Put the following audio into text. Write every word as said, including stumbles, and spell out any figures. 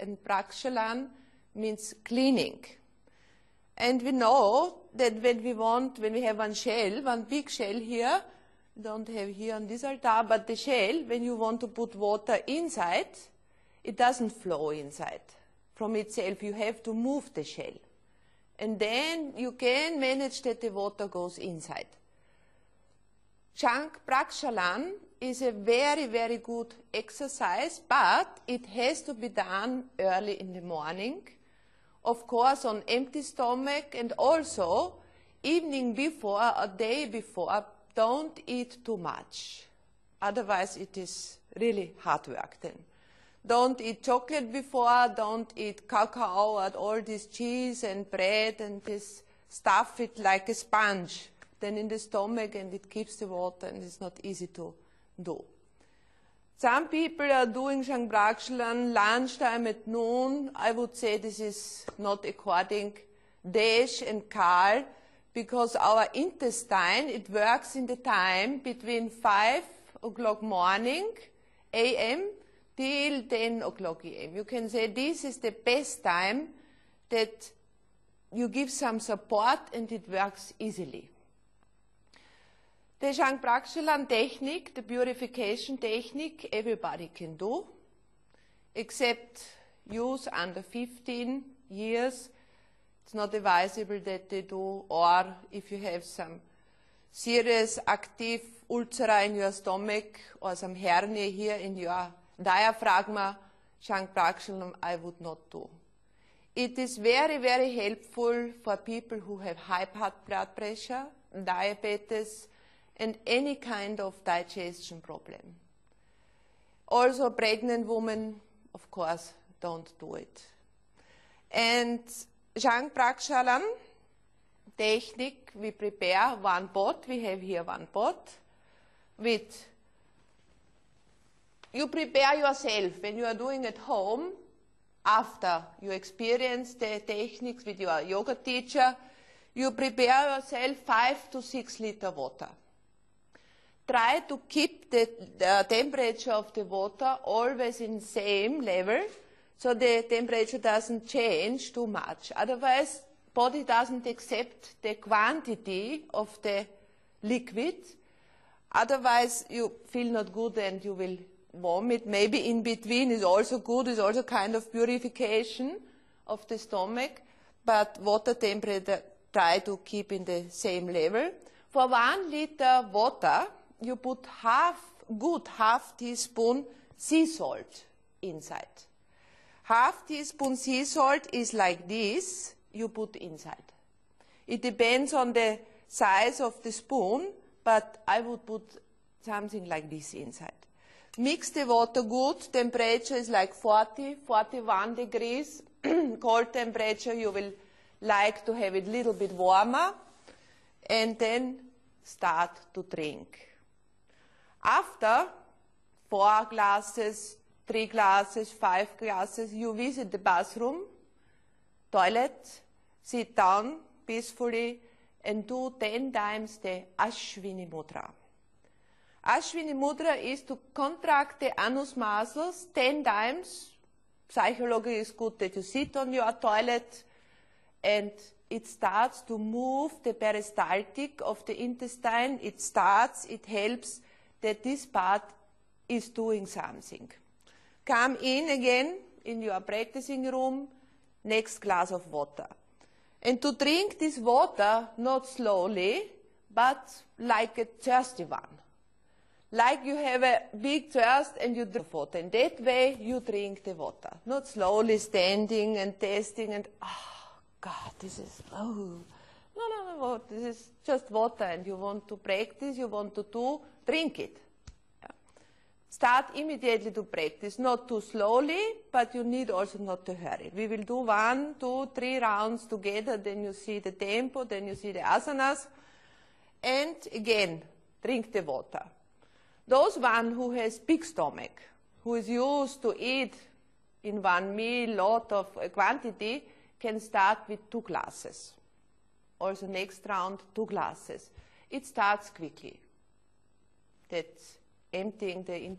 and prakshalan means cleaning. And we know that when we want, when we have one shell, one big shell here, we don't have here on this altar, but the shell, when you want to put water inside, it doesn't flow inside from itself. You have to move the shell. And then you can manage that the water goes inside. Shank prakshalan is a very, very good exercise, but it has to be done early in the morning. Of course, on empty stomach, and also evening before or day before, don't eat too much. Otherwise, it is really hard work then. Don't eat chocolate before, don't eat cacao and all this cheese and bread and this stuff it like a sponge then in the stomach, and it keeps the water, and it's not easy to do. Some people are doing Shank prakshalan lunchtime at noon. I would say this is not according Desh and Karl, because our intestine, it works in the time between five o'clock morning A M till ten o'clock A M You can say this is the best time that you give some support and it works easily. The Shank prakshalan technique, the purification technique, everybody can do, except youth under fifteen years. It's not advisable that they do, or if you have some serious active ulcera in your stomach or some hernia here in your diaphragm, Shank prakshalan I would not do. It is very, very helpful for people who have high blood pressure, diabetes, and any kind of digestion problem. Also, pregnant women, of course, don't do it. And Shank prakshalan technique, we prepare one pot. We have here one pot with, you prepare yourself when you are doing at home. After you experience the techniques with your yoga teacher, you prepare yourself five to six liter water. Try to keep the, the temperature of the water always in the same level, so the temperature doesn't change too much. Otherwise, body doesn't accept the quantity of the liquid. Otherwise, you feel not good and you will vomit. Maybe in between is also good, is also kind of purification of the stomach, but water temperature try to keep in the same level. For one liter water, you put half, good half teaspoon sea salt inside. Half teaspoon sea salt is like this, you put inside. It depends on the size of the spoon, but I would put something like this inside. Mix the water good, temperature is like forty, forty-one degrees. Cold temperature, you will like to have it a little bit warmer, and then start to drink. After four glasses, three glasses, five glasses, you visit the bathroom, toilet, sit down peacefully, and do ten times the Ashwini Mudra. Ashwini Mudra is to contract the anus muscles ten times. Psychology is good that you sit on your toilet and it starts to move the peristaltic of the intestine. It starts, it helps that this part is doing something. Come in again in your practicing room, next glass of water. And to drink this water, not slowly, but like a thirsty one. Like you have a big thirst and you drink water. And that way you drink the water. Not slowly standing and tasting and, oh, God, this is, oh. No, no, no, this is just water and you want to practice, you want to do, drink it. Yeah. Start immediately to practice, not too slowly, but you need also not to hurry. We will do one, two, three rounds together, then you see the tempo, then you see the asanas. And again, drink the water. Those one who has big stomach, who is used to eat in one meal lot of uh, quantity, can start with two glasses. Also next round, two glasses. It starts quickly. That's emptying the